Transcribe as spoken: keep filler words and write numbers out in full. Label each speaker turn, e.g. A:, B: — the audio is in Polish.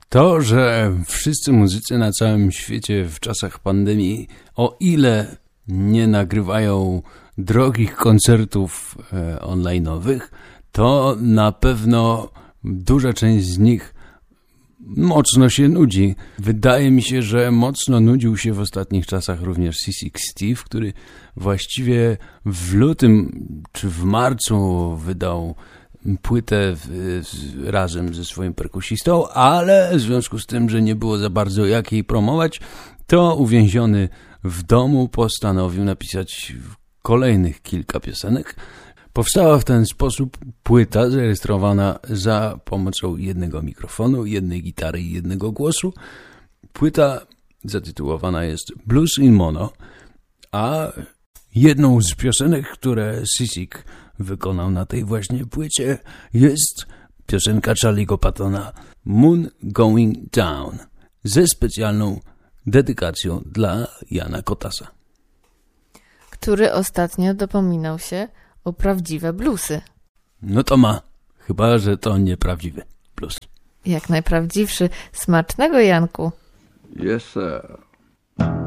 A: To, że wszyscy muzycy na całym świecie w czasach pandemii, o ile nie nagrywają drogich koncertów e, online'owych, to na pewno duża część z nich mocno się nudzi. Wydaje mi się, że mocno nudził się w ostatnich czasach również C six Steve, który właściwie w lutym czy w marcu wydał płytę w, z, razem ze swoim perkusistą, ale w związku z tym, że nie było za bardzo jak jej promować, to uwięziony w domu postanowił napisać kolejnych kilka piosenek. Powstała w ten sposób płyta zarejestrowana za pomocą jednego mikrofonu, jednej gitary i jednego głosu. Płyta zatytułowana jest Blues in Mono, a jedną z piosenek, które Sisik wykonał na tej właśnie płycie, jest piosenka Charlie'ego Pattona Moon Going Down ze specjalną dedykacją dla Jana Kotasa,
B: który ostatnio dopominał się o prawdziwe bluesy.
A: No to ma, chyba że to nieprawdziwy blues.
B: Jak najprawdziwszy. Smacznego, Janku.
C: Yes, sir.